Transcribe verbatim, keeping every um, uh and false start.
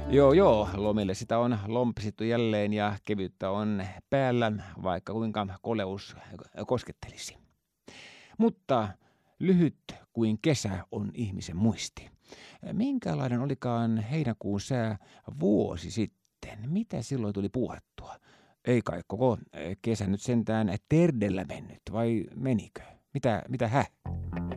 Joo, joo, lomille sitä on lompsittu jälleen ja kevyttä on päällä, vaikka kuinka koleus koskettelisi. Mutta lyhyt kuin kesä on ihmisen muisti. Minkälainen olikaan heinäkuun sää vuosi sitten? Mitä silloin tuli puuhattua? Ei kai koko kesä nyt sentään terdellä mennyt, vai menikö? Mitä, mitä hä?